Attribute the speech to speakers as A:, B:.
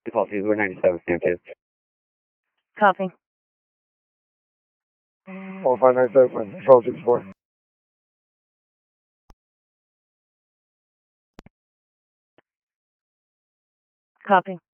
A: Default fees were 97, stand 2.
B: Copy.
C: 1597, control 64.
B: Copy.